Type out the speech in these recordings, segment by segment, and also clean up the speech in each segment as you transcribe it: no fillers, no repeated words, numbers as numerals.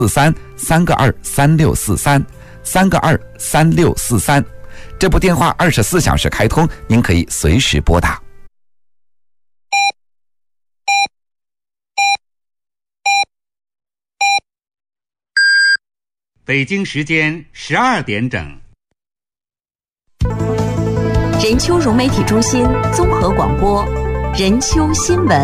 423643，3个23643，这部电话24小时开通，您可以随时拨打。 北京时间12点整。 任丘融媒体中心综合广播，任丘新闻。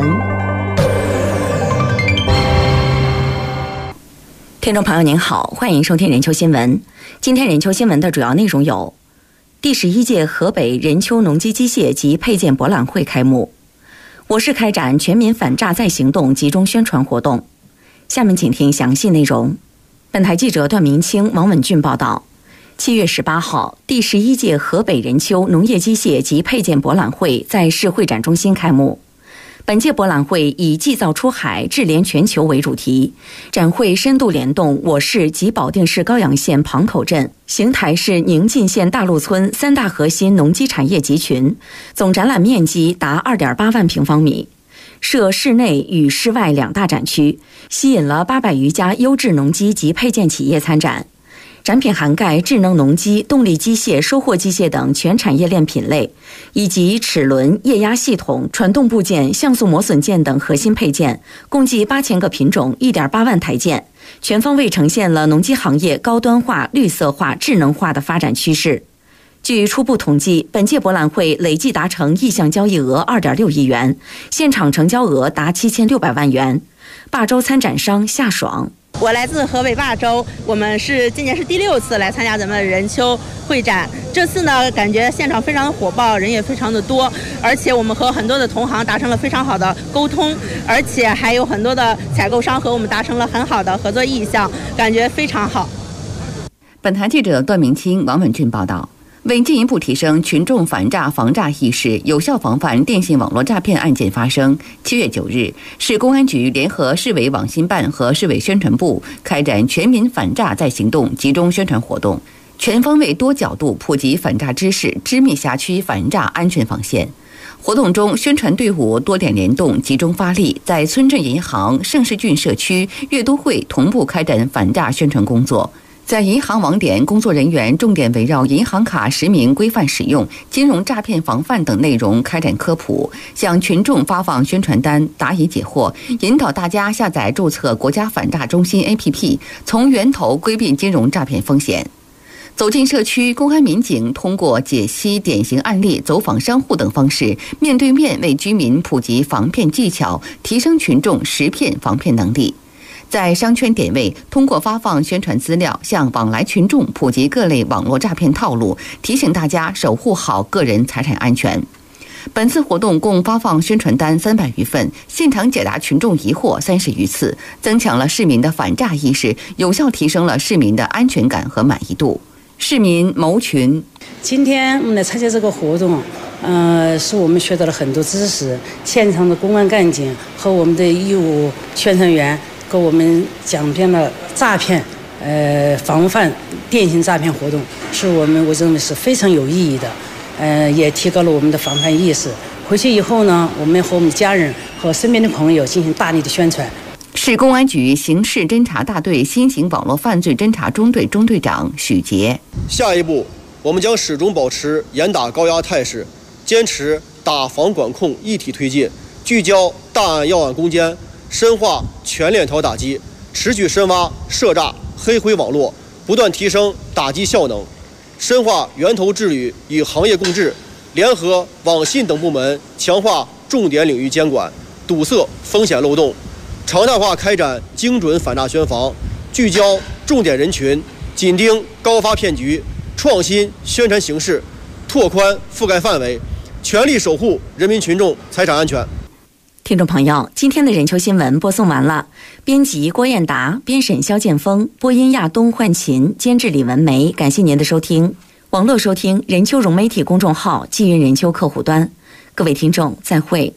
听众朋友您好，欢迎收听任丘新闻。今天任丘新闻的主要内容有：第11届河北任丘农机机械及配件博览会开幕，我市开展全民反诈再行动集中宣传活动。下面请听详细内容。本台记者段明清、王稳俊报道。7月18号，第11届河北任丘农业机械及配件博览会在市会展中心开幕。本届博览会以技造出海，智联全球为主题，展会深度联动我市及保定市高阳县庞口镇、邢台市宁晋县大路村3大核心农机产业集群，总展览面积达2.8万平方米。设室内与室外2大展区，吸引了800余家优质农机及配件企业参展。展品涵盖智能农机、动力机械、收获机械等全产业链品类，以及齿轮、液压系统、传动部件、像素磨损件等核心配件，共计8000个品种、1.8万台件，全方位呈现了农机行业高端化、绿色化、智能化的发展趋势。据初步统计，本届博览会累计达成意向交易额2.6亿元，现场成交额达7600万元。霸州参展商夏爽： 我来自河北霸州，我们是今年是第6次来参加咱们任丘会展。这次呢，感觉现场非常的火爆，人也非常的多，而且我们和很多的同行达成了非常好的沟通，而且还有很多的采购商和我们达成了很好的合作意向，感觉非常好。 本台记者段明清、王稳俊报道。为进一步提升群众反诈防诈意识，有效防范电信网络诈骗案件发生，7月9日，市公安局联合市委网信办和市委宣传部开展全民反诈再行动集中宣传活动，全方位多角度普及反诈知识，织密辖区反诈安全防线。活动中，宣传队伍多点联动，集中发力，在村镇银行、盛世郡社区、粤都会同步开展反诈宣传工作。在银行网点，工作人员重点围绕银行卡实名规范使用、金融诈骗防范等内容开展科普，向群众发放宣传单，答疑解惑，引导大家下载注册国家反诈中心 APP， 从源头规避金融诈骗风险。走进社区，公安民警通过解析典型案例、走访商户等方式，面对面为居民普及防骗技巧，提升群众识骗防骗能力。在商圈点位，通过发放宣传资料，向往来群众普及各类网络诈骗套路，提醒大家守护好个人财产安全。本次活动共发放宣传单300余份，现场解答群众疑惑30余次，增强了市民的反诈意识，有效提升了市民的安全感和满意度。市民牟群： 今天我们来参加这个活动，是我们学到了很多知识，现场的公安干警和我们的义务宣传员给我们讲遍了诈骗，防范电信诈骗活动，是我认为是非常有意义的，也提高了我们的防范意识。回去以后呢，我们和我们的家人和身边的朋友进行大力的宣传。 市公安局刑事侦查大队新型网络犯罪侦查中队中队长许杰： 下一步，我们将始终保持严打高压态势，坚持打防管控一体推进，聚焦大案要案攻坚，深化全链条打击，持续深挖涉诈黑灰网络，不断提升打击效能，深化源头治理与行业共治，联合网信等部门强化重点领域监管，堵塞风险漏洞，常态化开展精准反诈宣防，聚焦重点人群，紧盯高发骗局，创新宣传形式，拓宽覆盖范围，全力守护人民群众财产安全。 听众朋友，今天的任丘新闻播送完了，编辑郭艳达，编审肖建峰，播音亚东、焕琴，监制李文梅。感谢您的收听。网络收听任丘融媒体公众号，纪云任丘客户端。各位听众，再会。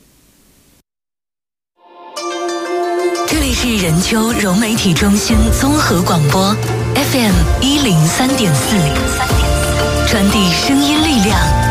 这里是任丘融媒体中心综合广播 FM 103.4，传递声音力量。